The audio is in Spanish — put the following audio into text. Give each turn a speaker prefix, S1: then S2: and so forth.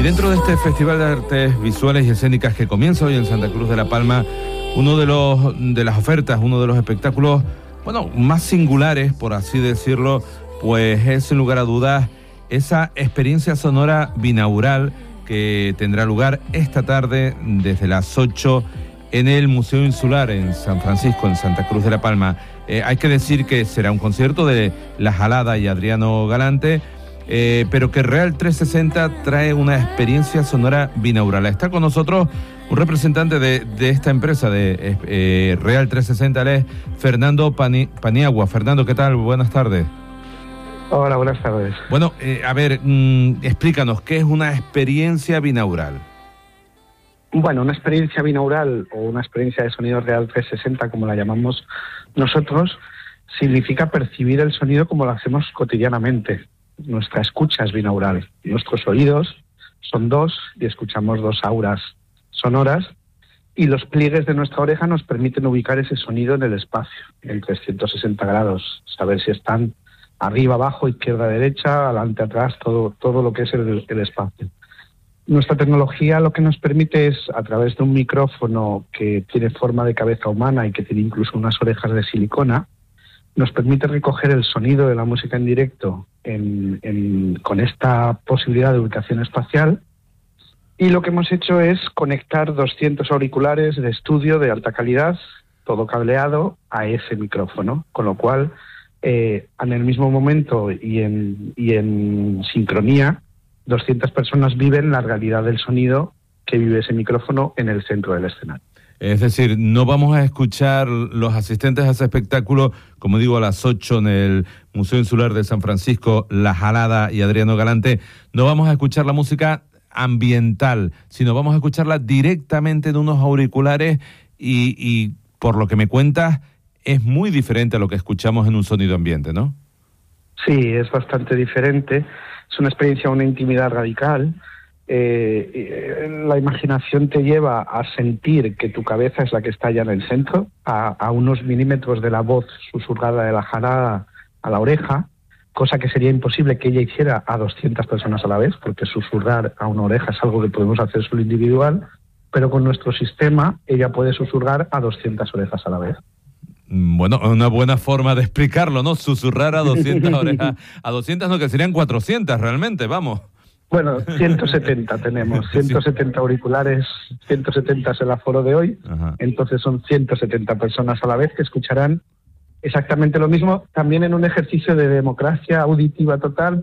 S1: Y dentro de este Festival de Artes Visuales y Escénicas que comienza hoy en Santa Cruz de la Palma, uno de las ofertas, uno de los espectáculos, más singulares, por así decirlo, pues es sin lugar a dudas esa experiencia sonora binaural que tendrá lugar esta tarde desde las 8 en el Museo Insular en San Francisco, en Santa Cruz de la Palma. Hay que decir que será un concierto de La Jalada y Adriano Galante, pero que Real 360 trae una experiencia sonora binaural. Está con nosotros un representante de esta empresa, de Real 360, él es Fernando Paniagua. Fernando, ¿qué tal? Buenas tardes.
S2: Hola, buenas tardes.
S1: Bueno, explícanos, ¿qué es una experiencia binaural?
S2: Bueno, una experiencia binaural o una experiencia de sonido Real 360, como la llamamos nosotros, significa percibir el sonido como lo hacemos cotidianamente. Nuestra escucha es binaural. Nuestros oídos son dos y escuchamos dos auras sonoras, y los pliegues de nuestra oreja nos permiten ubicar ese sonido en el espacio, en 360 grados, saber si están arriba, abajo, izquierda, derecha, adelante, atrás, todo lo que es el espacio. Nuestra tecnología lo que nos permite es, a través de un micrófono que tiene forma de cabeza humana y que tiene incluso unas orejas de silicona, nos permite recoger el sonido de la música en directo con esta posibilidad de ubicación espacial. Y lo que hemos hecho es conectar 200 auriculares de estudio de alta calidad, todo cableado, a ese micrófono, con lo cual, en el mismo momento y en sincronía, 200 personas viven la realidad del sonido que vive ese micrófono en el centro del escenario.
S1: Es decir, no vamos a escuchar los asistentes a ese espectáculo, como digo, a las 8 en el Museo Insular de San Francisco, La Jalada y Adriano Galante, no vamos a escuchar la música ambiental, sino vamos a escucharla directamente de unos auriculares y por lo que me cuentas, es muy diferente a lo que escuchamos en un sonido ambiente, ¿no?
S2: Sí, es bastante diferente. Es una experiencia, una intimidad radical. La imaginación te lleva a sentir que tu cabeza es la que está allá en el centro, a unos milímetros de la voz susurrada de La Jalada a la oreja, cosa que sería imposible que ella hiciera a 200 personas a la vez, porque susurrar a una oreja es algo que podemos hacer solo individual, pero con nuestro sistema ella puede susurrar a 200 orejas a la vez.
S1: Bueno, una buena forma de explicarlo, ¿no? Susurrar a 200 orejas. A 200 no, que serían 400 realmente, vamos.
S2: Bueno, 170 tenemos, 170 auriculares, 170 es el aforo de hoy. Ajá. Entonces son 170 personas a la vez que escucharán exactamente lo mismo, también en un ejercicio de democracia auditiva total,